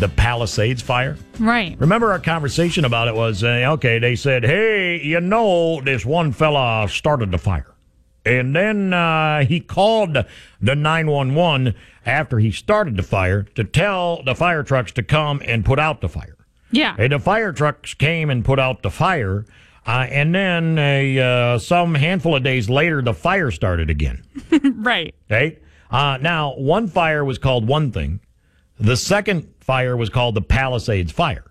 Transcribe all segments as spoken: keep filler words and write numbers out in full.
the Palisades fire. Right. Remember our conversation about it was, uh, okay, they said, hey, you know, this one fella started the fire. And then uh, he called the nine one one after he started the fire to tell the fire trucks to come and put out the fire. Yeah. And the fire trucks came and put out the fire. Uh, and then uh, some handful of days later, the fire started again. Right. Okay. Uh, now, one fire was called one thing. The second fire was called the Palisades fire.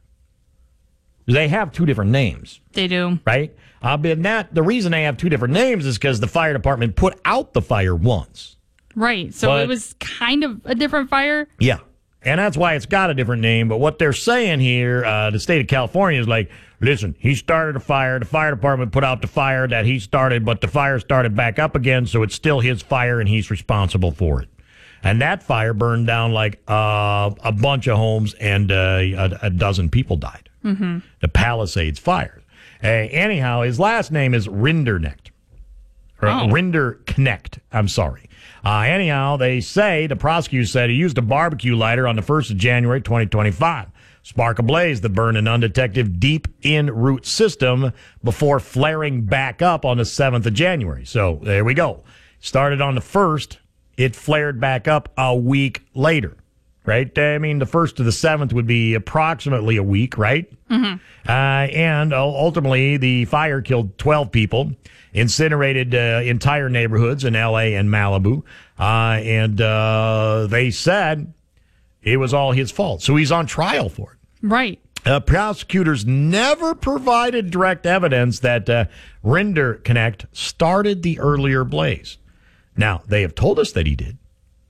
They have two different names. They do. Right? Uh, but that, the reason they have two different names is because the fire department put out the fire once. Right. So But- it was kind of a different fire. Yeah. And that's why it's got a different name. But what they're saying here, uh, the state of California is like, listen, he started a fire. The fire department put out the fire that he started, but the fire started back up again, so it's still his fire, and he's responsible for it. And that fire burned down like uh, a bunch of homes, and uh, a, a dozen people died. Mm-hmm. The Palisades fire. Uh, anyhow, his last name is Rinderknecht. Or Oh. Rinderknecht, I'm sorry. Uh, anyhow, they say, the prosecutor said he used a barbecue lighter on the first of January, twenty twenty-five. Spark a blaze that burned an undetected deep in-root system before flaring back up on the seventh of January. So there we go. Started on the first, it flared back up a week later, right? I mean, the first to the seventh would be approximately a week, right? Mm-hmm. Uh, and uh, ultimately, the fire killed twelve people, incinerated uh, entire neighborhoods in L A and Malibu, uh, and uh, they said it was all his fault. So he's on trial for it. Right. Uh, prosecutors never provided direct evidence that uh, Rinderknecht started the earlier blaze. Now, they have told us that he did.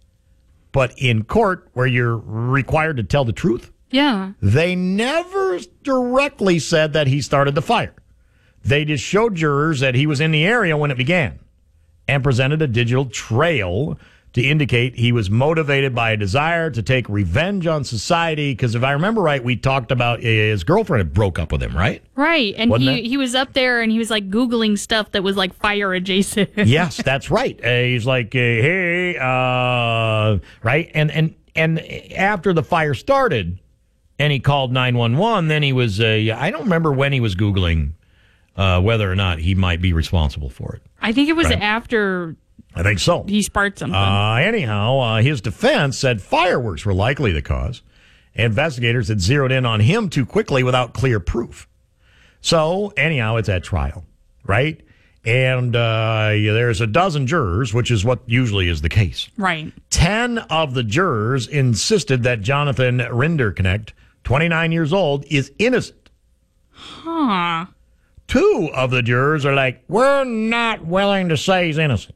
But in court, where you're required to tell the truth, Yeah. they never directly said that he started the fire. They just showed jurors that he was in the area when it began and presented a digital trail to indicate he was motivated by a desire to take revenge on society. Because if I remember right, we talked about his girlfriend had broke up with him, right? Right. And Wasn't he, it? he was up there and he was like Googling stuff that was like fire adjacent. Yes, that's right. Uh, he's like, uh, hey, uh, right? And, and, and after the fire started and he called nine one one, then he was, uh, I don't remember when he was Googling uh, whether or not he might be responsible for it. I think it was Right. after I think so. he sparked something. Uh, anyhow, uh, his defense said fireworks were likely the cause. Investigators had zeroed in on him too quickly without clear proof. So, anyhow, it's at trial, right? And uh, there's a dozen jurors, which is what usually is the case. Right. Ten of the jurors insisted that Jonathan Rinderknecht, twenty-nine years old, is innocent. Huh. Two of the jurors are like, we're not willing to say he's innocent.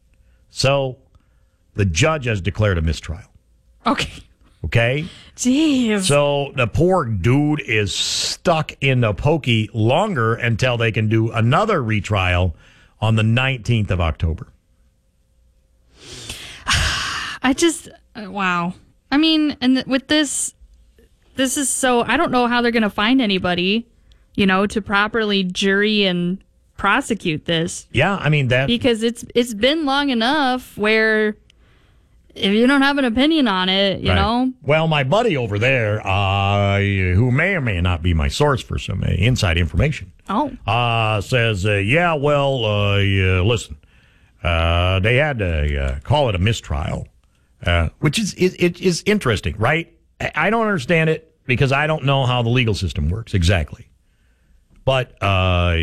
So the judge has declared a mistrial. Okay. Okay? Jeez. So the poor dude is stuck in the pokey longer until they can do another retrial on the nineteenth of October. I just, uh, wow. I mean, and th- with this, this is so, I don't know how they're going to find anybody, you know, to properly jury and prosecute this. Yeah, I mean that. Because it's it's been long enough where if you don't have an opinion on it, you Right. know. Well, my buddy over there, uh, who may or may not be my source for some uh, inside information, Oh. uh, says, uh, yeah, well, uh, yeah, listen, uh, they had to uh, call it a mistrial, uh, which is it, it is interesting, right? I I don't understand it because I don't know how the legal system works exactly. But uh,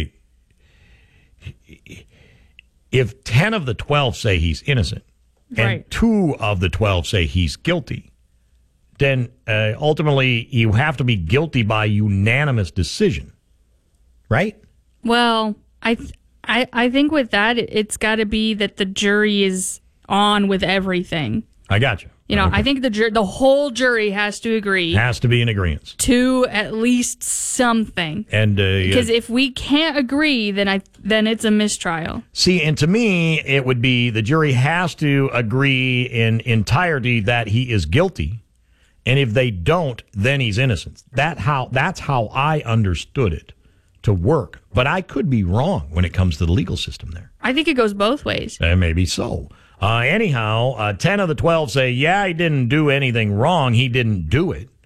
if ten of the twelve say he's innocent and Right. two of the twelve say he's guilty, then uh, ultimately you have to be guilty by unanimous decision, right? Well, I th- I I think with that it, it's got to be that the jury is on with everything. I got you. You know, Okay. I think the jur- the whole jury has to agree Has to be in agreement. to at least something. And uh, Because if we can't agree, then I then it's a mistrial. see, and to me, it would be the jury has to agree in entirety that he is guilty, and if they don't, then he's innocent. That how that's how I understood it to work. But I could be wrong when it comes to the legal system there. I think it goes both ways. Uh, maybe so. Uh, anyhow, uh, ten of the twelve say, yeah, he didn't do anything wrong. He didn't do it.